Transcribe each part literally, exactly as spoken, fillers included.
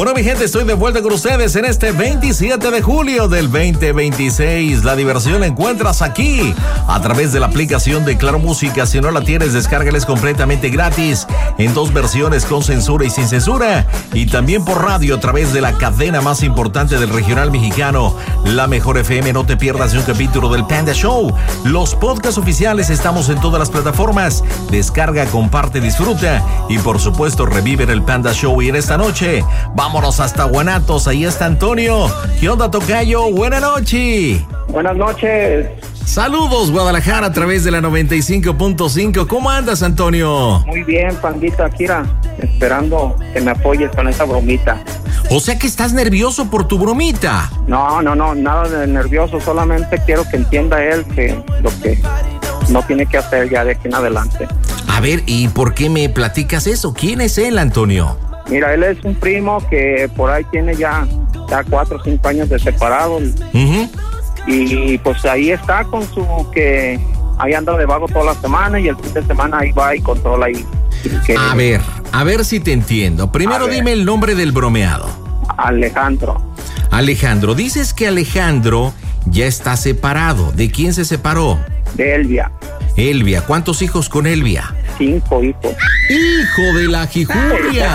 Bueno, mi gente, estoy de vuelta con ustedes en este veintisiete de julio del veinte veintiséis. La diversión la encuentras aquí a través de la aplicación de Claro Música. Si no la tienes, descárgala, es completamente gratis en dos versiones, con censura y sin censura. Y también por radio a través de la cadena más importante del regional mexicano, La Mejor F M. No te pierdas de un capítulo del Panda Show. Los podcasts oficiales estamos en todas las plataformas. Descarga, comparte, disfruta y por supuesto revive el Panda Show. Y en esta noche vámonos hasta Guanatos. Ahí está Antonio. ¿Qué onda, tocayo? Buenas noches. Buenas noches. Saludos, Guadalajara, a través de la noventa y cinco punto cinco. ¿Cómo andas, Antonio? Muy bien, Pandita, Kira, esperando que me apoyes con esa bromita. O sea que estás nervioso por tu bromita. No, no, no, nada de nervioso, solamente quiero que entienda él que lo que no tiene que hacer ya de aquí en adelante. A ver, ¿y por qué me platicas eso? ¿Quién es él, Antonio? Mira, él es un primo que por ahí tiene ya, ya cuatro o cinco años de separado. Uh-huh. Y pues ahí está con su que ahí anda de vago toda la semana y el fin de semana ahí va y controla ahí. Que, a ver, a ver si te entiendo. Primero dime el nombre del bromeado. Alejandro. Alejandro, dices que Alejandro ya está separado. ¿De quién se separó? De Elvia. Elvia, ¿cuántos hijos con Elvia? Cinco hijos. ¡Hijo de la jijuria!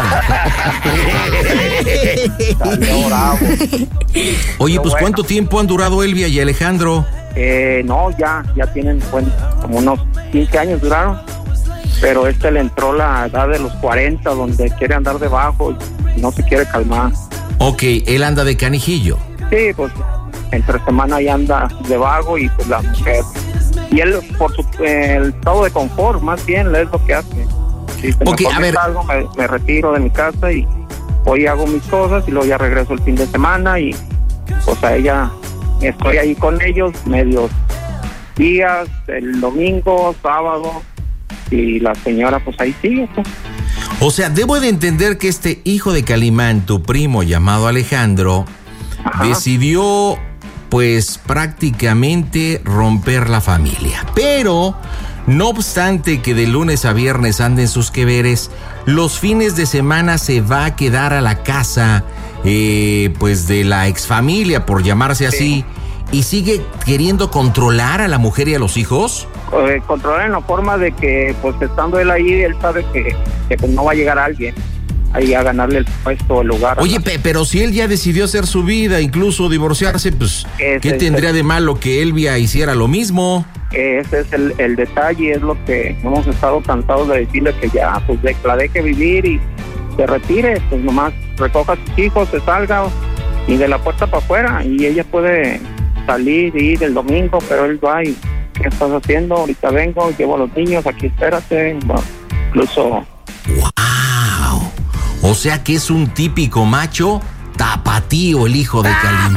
Oye, pues bueno, ¿cuánto tiempo han durado Elvia y Alejandro? Eh, no, ya, ya tienen bueno, como unos quince años duraron. Pero este le entró la edad de los cuarenta, donde quiere andar debajo y no se quiere calmar. Ok, él anda de canijillo. Sí, pues entre semana ya anda de vago y pues la mujer. Y él, por su eh, el estado de confort, más bien, es lo que hace. Si se okay, me a ver. algo, me, me retiro de mi casa y hoy hago mis cosas y luego ya regreso el fin de semana y pues a ella estoy ahí con ellos medios días, el domingo, sábado y la señora pues ahí sigue. Pues. O sea, debo de entender que este hijo de Calimán, tu primo llamado Alejandro, ajá, decidió pues prácticamente romper la familia. Pero, no obstante que de lunes a viernes anden sus queveres, los fines de semana se va a quedar a la casa eh, pues de la exfamilia, por llamarse así, sí, y sigue queriendo controlar a la mujer y a los hijos. Eh, controlar en la forma de que pues estando él ahí, él sabe que, que pues, no va a llegar alguien ahí a ganarle el puesto, el lugar. Oye, pe- pero si él ya decidió hacer su vida, incluso divorciarse, pues, ese ¿qué tendría el... de malo que Elvia hiciera lo mismo? Ese es el, el detalle, es lo que hemos estado cansados de decirle, que ya, pues, de, la deje vivir y se retire, pues, nomás recoja a sus hijos, se salga y de la puerta para afuera, y ella puede salir y ir el domingo, pero él va y, ¿qué estás haciendo? Ahorita vengo, llevo a los niños, aquí espérate, bueno, incluso... ¡Wow! O sea que es un típico macho tapatío, el hijo de Calimán.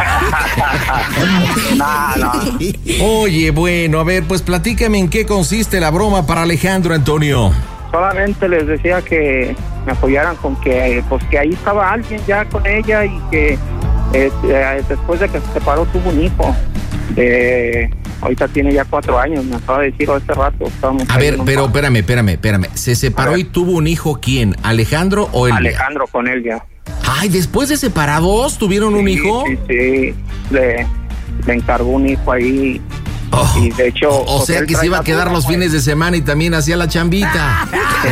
No, no. Oye, bueno, a ver, pues platícame en qué consiste la broma para Alejandro, Antonio. Solamente les decía que me apoyaran con que, pues que ahí estaba alguien ya con ella y que eh, después de que se separó tuvo un hijo. De, ahorita tiene ya cuatro años, me acaba de decir hace rato. A ver, pero espérame, espérame, espérame. ¿Se separó y tuvo un hijo quién? ¿Alejandro o Elvia? Alejandro con Elvia. Ay, después de separados, ¿tuvieron sí, un hijo? Sí, sí, le, le encargó un hijo ahí. Oh, y de hecho... O, o sea que se iba a quedar los fines de semana y también hacía la chambita.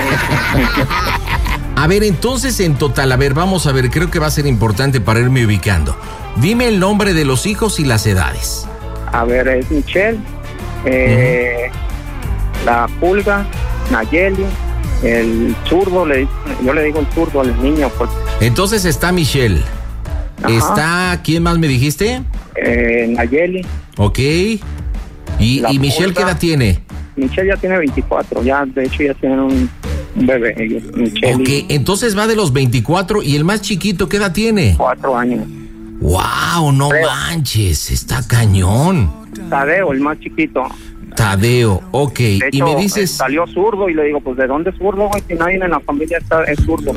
A ver, entonces en total, a ver, vamos a ver, creo que va a ser importante para irme ubicando. Dime el nombre de los hijos y las edades. A ver, es Michelle, eh, uh-huh. la Pulga, Nayeli, el zurdo, le, yo le digo el zurdo al niño. Porque... Entonces está Michelle. Ajá. Está, ¿quién más me dijiste? Eh, Nayeli. Ok. ¿Y, y Michelle qué edad tiene? Michelle ya tiene veinticuatro, ya de hecho ya tienen un, un bebé. Ellos, Michelle. Ok, y... entonces va de los veinticuatro y el más chiquito, ¿qué edad tiene? Cuatro años. ¡Wow! No Tadeo. Manches, está cañón. Tadeo, el más chiquito. Tadeo, ok. De hecho, y me dices... salió zurdo y le digo, pues, ¿de dónde es zurdo, güey? Si nadie en la familia está, es zurdo.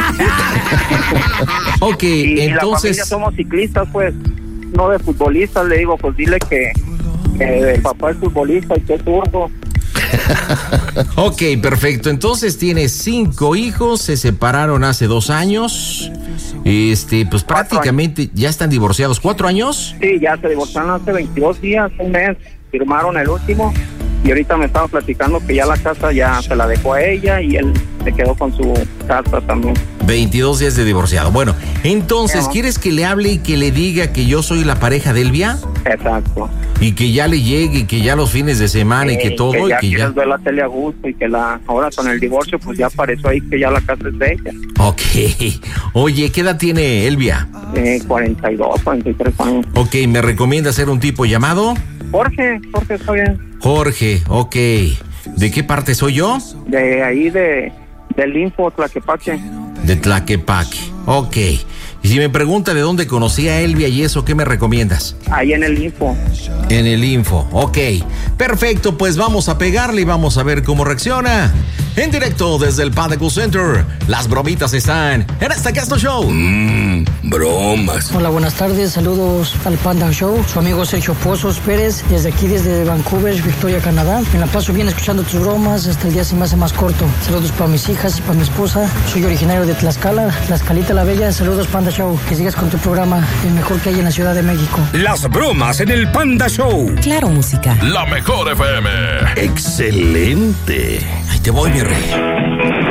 Ok, y, entonces... Y la familia somos ciclistas, pues, no de futbolistas. Le digo, pues, dile que, que el papá es futbolista y que es zurdo. Ok, perfecto. Entonces tienes cinco hijos, se separaron hace dos años. Este, pues Cuatro prácticamente ya están divorciados. ¿Cuatro años? Sí, ya se divorciaron hace veintidós días, un mes, firmaron el último. Y ahorita me estaba platicando que ya la casa ya se la dejó a ella y él se quedó con su casa también. veintidós días de divorciado. Bueno, entonces, No. ¿quieres que le hable y que le diga que yo soy la pareja de Elvia? Exacto. Y que ya le llegue, y que ya los fines de semana y que Eh, todo, que ya y que ya... quieres ver la tele a gusto y que la ahora con el divorcio pues ya apareció ahí que ya la casa es de ella. Ok. Oye, ¿qué edad tiene Elvia? Eh, cuarenta y dos, cuarenta y tres años. Ok, ¿me recomienda ser un tipo llamado? Jorge, Jorge está bien. Jorge, ok. ¿De qué parte soy yo? De ahí de del Info Tlaquepaque. De Tlaquepaque. Ok. Y si me pregunta de dónde conocí a Elvia y eso, ¿qué me recomiendas? Ahí en el Info. En el Info, ok. Perfecto, pues vamos a pegarle y vamos a ver cómo reacciona. En directo desde el Panda Cool Center, las bromitas están en este Casto Show. Mmm, bromas. Hola, buenas tardes, saludos al Panda Show, su amigo Sergio Pozos Pérez, desde aquí, desde Vancouver, Victoria, Canadá. Me la paso bien escuchando tus bromas, hasta el día se me hace más corto. Saludos para mis hijas y para mi esposa, soy originario de Tlaxcala, Tlaxcalita la Bella. Saludos, Panda Show, que sigas con tu programa, el mejor que hay en la Ciudad de México. Las bromas en el Panda Show. Claro, música. La mejor F M. Excelente. Ahí te voy, mi rey.